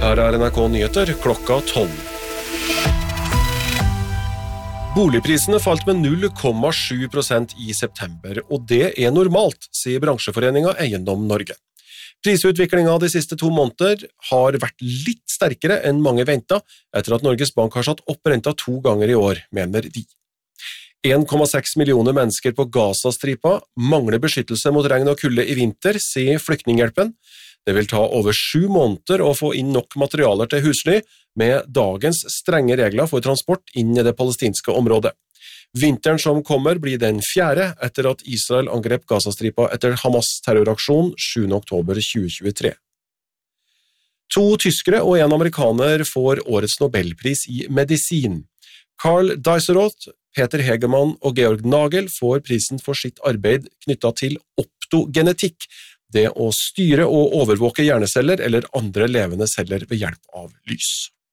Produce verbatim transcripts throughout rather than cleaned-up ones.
Her er N R K Nyheter klokka tolv. Boligprisene falt med null komma sju prosent i september, og det er normalt, sier bransjeforeningen Eiendom Norge. Prisutviklingen de siste to måneder har vært litt sterkere enn mange ventet, etter at Norges Bank har satt opp renta to ganger i år, mener de. en komma seks millioner mennesker på Gazastripa mangler beskyttelse mot regn og kulde i vinter, sier Flyktninghjelpen. Det vil ta over sju måneder å få inn nok materialer til husly, med dagens strenge regler for transport inn i det palestinske området. Vinteren som kommer blir den fjerde etter at Israel angrep Gazastripa etter Hamas terroraksjon sjuende oktober tjue tjuetre. To tyskere og en amerikaner får årets Nobelpris i medisin. Karl Deiseroth, Peter Hegemann og Georg Nagel får prisen for sitt arbeid knyttet til optogenetikk, det å styre og overvåke hjerneceller eller andre levende celler ved hjelp av lys.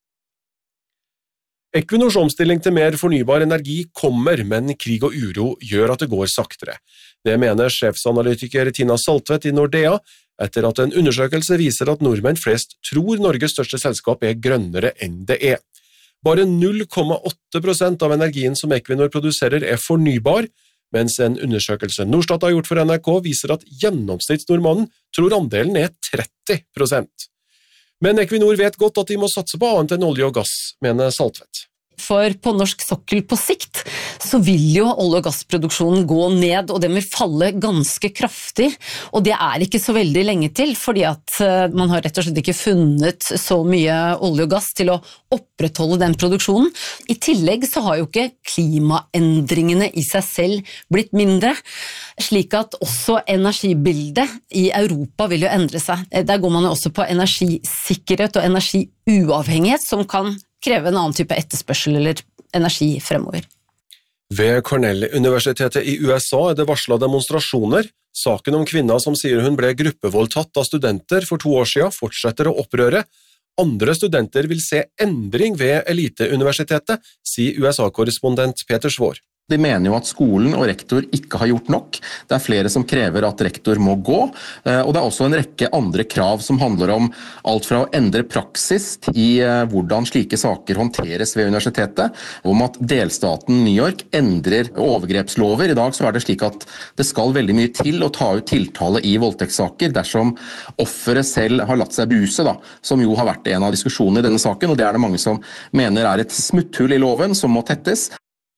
Equinors omstilling til mer fornybar energi kommer, men krig og uro gjør at det går saktere. Det mener sjefsanalytiker Tina Saltvedt i Nordea, etter at en undersøkelse viser at nordmenn flest tror Norges største selskap er grønnere enn det er. Bare null komma åtte prosent av energien som Equinor produserer er fornybar, mens en undersøkelse Norstat har gjort for N R K viser at gjennomsnittsnordmannen tror andelen er tretti prosent. Men Equinor vet godt at de må satse på annet enn olje og gass, mener Saltvedt. For på norsk sokkel på sikt så vil jo olje- og gassproduksjonen gå ned, og den vil falle ganske kraftig, og det er ikke så veldig lenge til, fordi at man har rett og slett ikke funnet så mye olje og gass til å opprettholde den produksjonen. I tillegg så har jo ikke klimaendringene i seg selv blitt mindre, slik at også energibildet i Europa vil jo endre seg. Der går man jo også på energisikkerhet og energiuavhengighet, som kan kreve en annen type etterspørsel eller energi fremover. Ved Cornell-universitetet i U S A er det varslet demonstrasjoner. Saken om kvinna som sier hun ble gruppevoldtatt av studenter for to år siden fortsetter å opprøre. Andre studenter vil se endring ved eliteuniversitetet, sier U S A-korrespondent Peter Svår. De mener jo at skolen og rektor ikke har gjort nok. Det er flere som krever at rektor må gå, og det er også en rekke andre krav som handler om alt fra å endre praksis i hvordan slike saker håndteres ved universitetet, om at delstaten New York endrer overgrepslover. I dag så er det slik at det skal veldig mye til å ta ut tiltale i voldtektssaker dersom offeret selv har latt seg buse, da, som jo har vært en av diskusjonene i denne saken, og det er det mange som mener er et smutthull i loven som må tettes.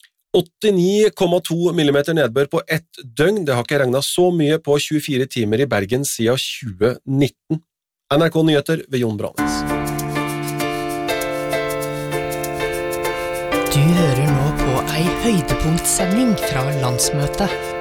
åttini komma to millimeter nedbør på ett døgn. Det har ikke regnet så mye på tjuefire timer i Bergen siden tjue nitten. N R K Nyheter ved Jon Brannes. Du hører nå på ei høydepunktsending fra landsmøtet.